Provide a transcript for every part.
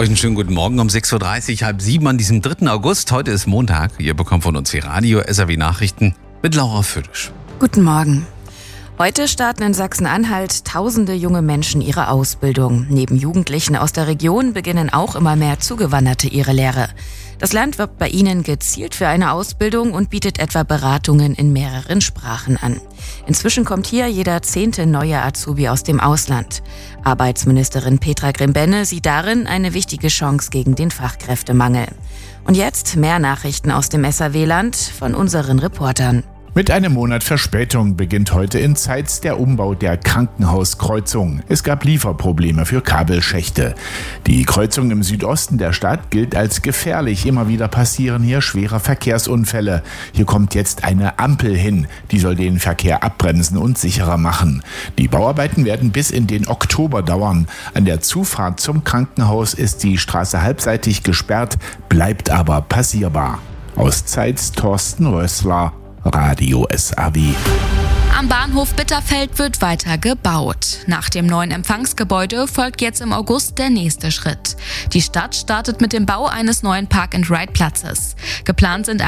Euch einen schönen guten Morgen um 6.30 Uhr, halb 7 an diesem 3. August. Heute ist Montag. Ihr bekommt von uns die Radio-SAW-Nachrichten mit Laura Födisch. Guten Morgen. Heute starten in Sachsen-Anhalt tausende junge Menschen ihre Ausbildung. Neben Jugendlichen aus der Region beginnen auch immer mehr Zugewanderte ihre Lehre. Das Land wirbt bei ihnen gezielt für eine Ausbildung und bietet etwa Beratungen in mehreren Sprachen an. Inzwischen kommt hier jeder 10. neue Azubi aus dem Ausland. Arbeitsministerin Petra Grimbenne sieht darin eine wichtige Chance gegen den Fachkräftemangel. Und jetzt mehr Nachrichten aus dem SAW-Land von unseren Reportern. Mit einem Monat Verspätung beginnt heute in Zeitz der Umbau der Krankenhauskreuzung. Es gab Lieferprobleme für Kabelschächte. Die Kreuzung im Südosten der Stadt gilt als gefährlich. Immer wieder passieren hier schwere Verkehrsunfälle. Hier kommt jetzt eine Ampel hin. Die soll den Verkehr abbremsen und sicherer machen. Die Bauarbeiten werden bis in den Oktober dauern. An der Zufahrt zum Krankenhaus ist die Straße halbseitig gesperrt, bleibt aber passierbar. Aus Zeitz Thorsten Rössler, Radio SAW. Am Bahnhof Bitterfeld wird weiter gebaut. Nach dem neuen Empfangsgebäude folgt jetzt im August der nächste Schritt. Die Stadt startet mit dem Bau eines neuen Park-and-Ride-Platzes. Geplant sind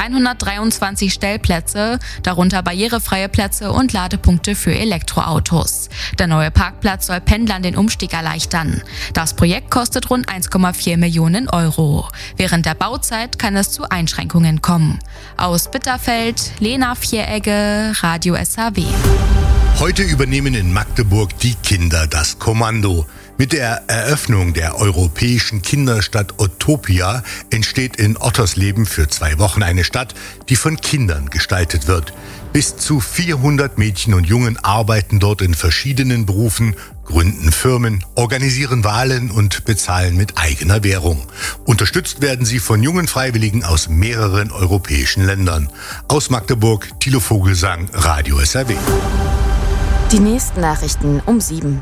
123 Stellplätze, darunter barrierefreie Plätze und Ladepunkte für Elektroautos. Der neue Parkplatz soll Pendlern den Umstieg erleichtern. Das Projekt kostet rund 1,4 Millionen Euro. Während der Bauzeit kann es zu Einschränkungen kommen. Aus Bitterfeld, Lena Vieregge, Radio SAW. Heute übernehmen in Magdeburg die Kinder das Kommando. Mit der Eröffnung der europäischen Kinderstadt Utopia entsteht in Ottersleben für 2 Wochen eine Stadt, die von Kindern gestaltet wird. Bis zu 400 Mädchen und Jungen arbeiten dort in verschiedenen Berufen, gründen Firmen, organisieren Wahlen und bezahlen mit eigener Währung. Unterstützt werden sie von jungen Freiwilligen aus mehreren europäischen Ländern. Aus Magdeburg, Thilo Vogelsang, Radio SAW. Die nächsten Nachrichten um 7.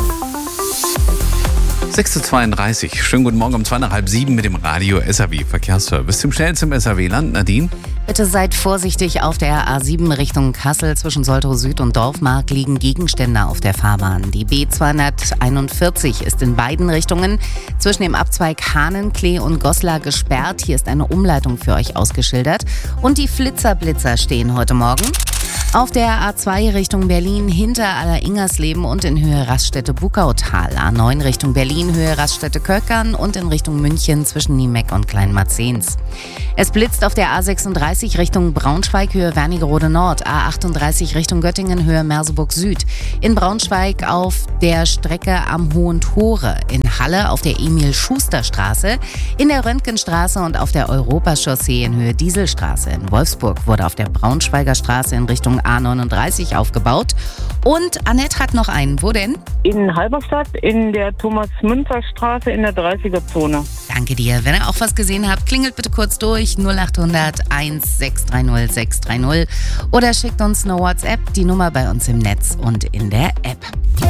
6.32 Uhr. Schönen guten Morgen um 6:30 mit dem Radio SAW Verkehrsservice. Zum schnellsten im SAW-Land, Nadine. Bitte seid vorsichtig auf der A7 Richtung Kassel. Zwischen Soltau Süd und Dorfmark liegen Gegenstände auf der Fahrbahn. Die B241 ist in beiden Richtungen zwischen dem Abzweig Hahnenklee und Goslar gesperrt. Hier ist eine Umleitung für euch ausgeschildert. Und die Flitzer stehen heute Morgen auf der A2 Richtung Berlin hinter Aller-Ingersleben und in Höhe Raststätte-Bukautal. A9 Richtung Berlin, Höhe Raststätte-Köckern und in Richtung München zwischen Niemeck und Kleinmarzens. Es blitzt auf der A36 Richtung Braunschweig, Höhe Wernigerode Nord. A38 Richtung Göttingen, Höhe Merseburg Süd. In Braunschweig auf der Strecke am Hohen Tore. In Halle auf der Emil-Schuster-Straße. In der Röntgenstraße und auf der Europachaussee in Höhe Dieselstraße. In Wolfsburg wurde auf der Braunschweiger Straße in Richtung A39 aufgebaut. Und Annette hat noch einen. Wo denn? In Halberstadt, in der Thomas-Münzer-Straße in der 30er-Zone. Danke dir. Wenn ihr auch was gesehen habt, klingelt bitte kurz durch 0800 1630 630 oder schickt uns eine WhatsApp, die Nummer bei uns im Netz und in der App.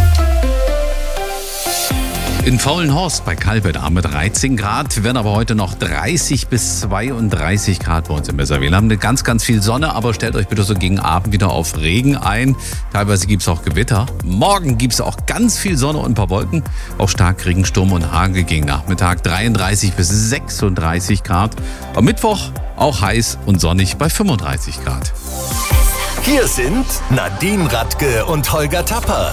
In Faulenhorst bei Kalbert mit 13 Grad, werden aber heute noch 30 bis 32 Grad bei uns im SAW. Wir haben ganz, ganz viel Sonne, aber stellt euch bitte so gegen Abend wieder auf Regen ein. Teilweise gibt es auch Gewitter. Morgen gibt es auch ganz viel Sonne und ein paar Wolken. Auch Starkregen, Sturm und Hagel gegen Nachmittag 33 bis 36 Grad. Am Mittwoch auch heiß und sonnig bei 35 Grad. Hier sind Nadine Radke und Holger Tapper.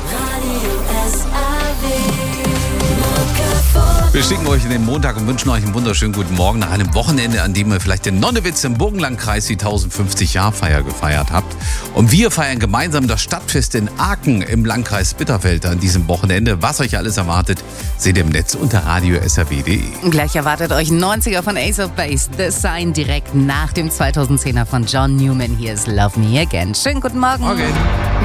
Wir schicken euch in den Montag und wünschen euch einen wunderschönen guten Morgen nach einem Wochenende, an dem ihr vielleicht in Nonnewitz im Burgenlandkreis die 1050-Jahr-Feier gefeiert habt. Und wir feiern gemeinsam das Stadtfest in Aachen im Landkreis Bitterfeld an diesem Wochenende. Was euch alles erwartet, seht ihr im Netz unter radio-saw.de. Gleich erwartet euch ein 90er von Ace of Base, The Sign, direkt nach dem 2010er von John Newman. Hier ist Love Me Again. Schönen guten Morgen. Okay.